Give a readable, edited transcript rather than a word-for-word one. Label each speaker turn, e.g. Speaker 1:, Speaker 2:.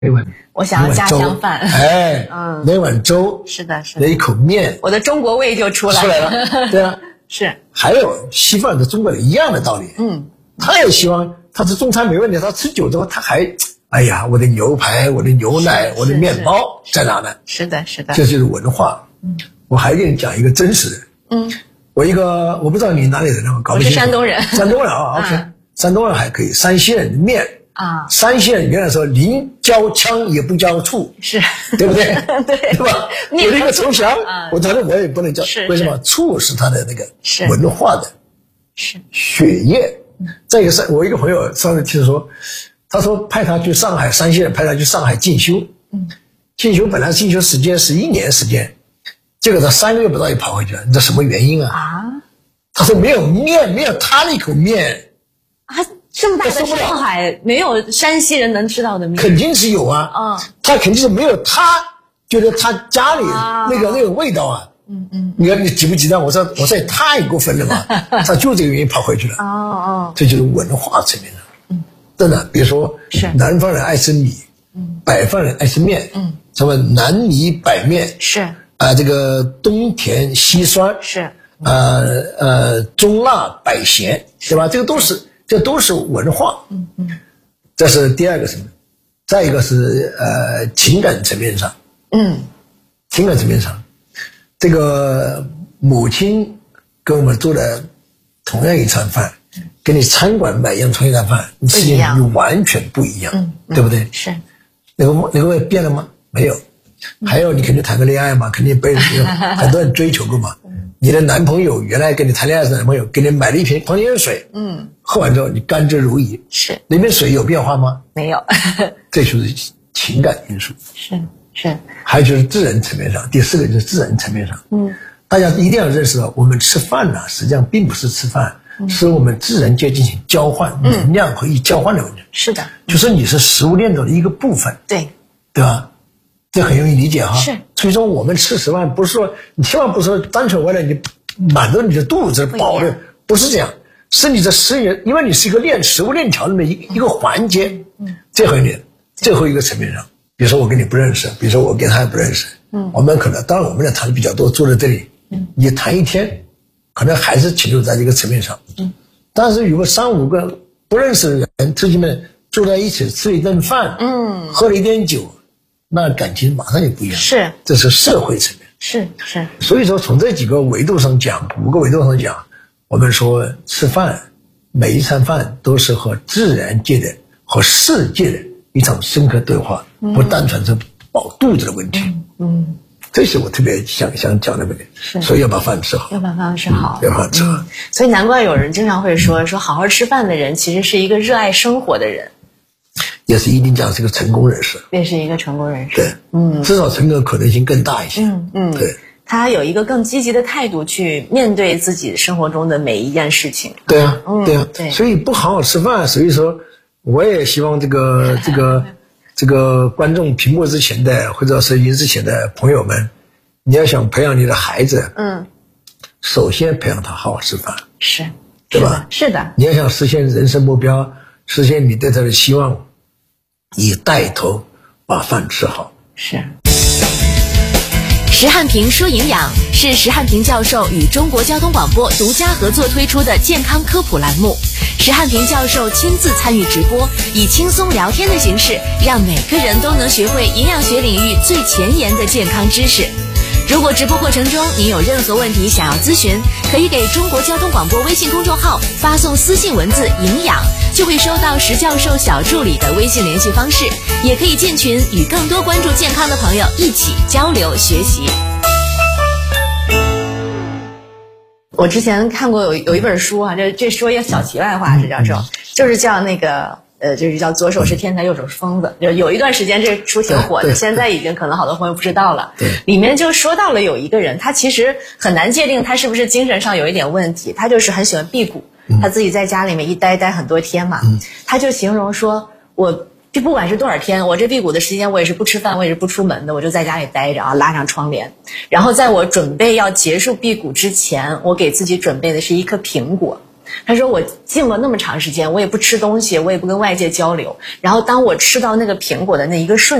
Speaker 1: 我想要家乡饭。
Speaker 2: 哎，那碗粥，
Speaker 1: 是的，是的，
Speaker 2: 那一口面，
Speaker 1: 我的中国味就出来
Speaker 2: 了。对啊，
Speaker 1: 是。
Speaker 2: 还有西方人和中国人一样的道理。他也希望他吃中餐没问题，他吃久之后他还，哎呀，我的牛排，我的牛奶，我的面包在哪呢？
Speaker 1: 是的，是的，
Speaker 2: 这就是文化。我还给你讲一个真实的。我不知道你哪里人呢？
Speaker 1: 我是山东人。
Speaker 2: 山东人啊，OK，山东人还可以。山西人面啊，山西人原来说宁浇枪也不浇醋，
Speaker 1: 是
Speaker 2: 对不对？
Speaker 1: 对
Speaker 2: 吧？有一个从小，我觉得我也不能叫，为什么？醋是他的那个文化的血液。再一个我一个朋友上次听说，他说派他去上海，山西人派他去上海进修。进修本来进修时间是1年时间，结果他3个月不到就跑回去了，你知道什么原因啊？他说没有面，没有他那口面
Speaker 1: 啊，这么大的上海没有山西人能吃到的面，
Speaker 2: 肯定是有啊。他肯定是没有他觉得他家里那个味道啊。你看你急不急的？我说也太过分了嘛。他就这个原因跑回去了。这就是文化层面上。真的，比如说南方人爱吃米，北方人爱吃面。什么南米北面
Speaker 1: 是
Speaker 2: 这个东甜西酸
Speaker 1: 是
Speaker 2: 中辣北咸，对吧？这都是文化。这是第二个层面。再一个是情感层面上。情感层面上，这个母亲跟我们做的同样一餐饭，跟你餐馆买同一餐饭，你吃起来完全不一样，对不对？
Speaker 1: 是
Speaker 2: 那个味变了吗？没有。还有你肯定谈个恋爱嘛，肯定被很多人追求过嘛。你的男朋友原来跟你谈恋爱的男朋友给你买了一瓶矿泉水，喝完之后你甘之如饴，
Speaker 1: 是
Speaker 2: 那瓶水有变化吗？
Speaker 1: 没有。
Speaker 2: 这就是情感因素。
Speaker 1: 是。
Speaker 2: 还有就是自然层面上，第4个就是自然层面上。大家一定要认识到，我们吃饭呢，实际上并不是吃饭，是我们自然界进行交换，能量和交换的问题。是的，就是你是食物链中的一个部分。对吧？这很容易理解哈。是。所以说我们吃食饭不是说你千万不是说单纯为了你满足你的肚子饱的，不是这样，是你的食物，因为你是一个食物链条的一个环节。最后一个层面上，比如说我跟你不认识，比如说我跟他也不认识，我们可能当然我们俩谈的比较多，坐在这里，你谈一天，可能还是停留在这个层面上。但是如果3、5个不认识的人，自己们坐在一起吃了一顿饭，喝了一点酒，那感情马上就不一样。是，这是社会层面。是。所以说从这几个维度上讲，5个维度上讲，我们说吃饭，每一餐饭都是和自然界的和世界的一场深刻对话，不单纯是饱肚子的问题。这是我特别想讲的问题。所以要把饭吃好，要把饭吃好。
Speaker 1: 所以难怪有人经常会说好好吃饭的人其实是一个热爱生活的人，
Speaker 2: 也是一定讲是个成功人士，
Speaker 1: 也是一个成功人士。
Speaker 2: 对，至少成功的可能性更大一些。对，
Speaker 1: 他有一个更积极的态度去面对自己生活中的每一件事情。
Speaker 2: 对啊。所以不好好吃饭，所以说我也希望这个观众屏幕之前的或者是音之前的朋友们，你要想培养你的孩子，首先培养他好好吃饭，对吧？是的。你要想实现人生目标，实现你对他的希望，以带头把饭吃好。
Speaker 3: 石汉平说营养是石汉平教授与中国交通广播独家合作推出的健康科普栏目。石汉平教授亲自参与直播，以轻松聊天的形式，让每个人都能学会营养学领域最前沿的健康知识。如果直播过程中您有任何问题想要咨询，可以给中国交通广播微信公众号发送私信文字营养，就会收到石教授小助理的微信联系方式，也可以进群与更多关注健康的朋友一起交流学习。
Speaker 1: 我之前看过有一本书啊，这说一个小题外话，石教授，就是叫那个就是叫左手是天才，右手是疯子。有一段时间这书挺火的，现在已经可能好多朋友不知道了。里面就说到了有一个人，他其实很难界定他是不是精神上有一点问题，他就是很喜欢辟谷，他自己在家里面一待很多天嘛，他就形容说，我这不管是多少天，我这辟谷的时间我也是不吃饭，我也是不出门的，我就在家里待着啊，拉上窗帘，然后在我准备要结束辟谷之前，我给自己准备的是一颗苹果。 他说我静了那么长时间，我也不吃东西，我也不跟外界交流，然后当我吃到那个苹果的那一个瞬